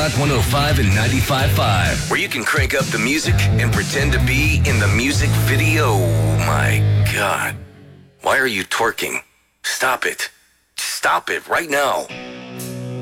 Rock 105 and 95.5, where you can crank up the music and pretend to be in the music video. My God. Why are you twerking? Stop it. Stop it right now.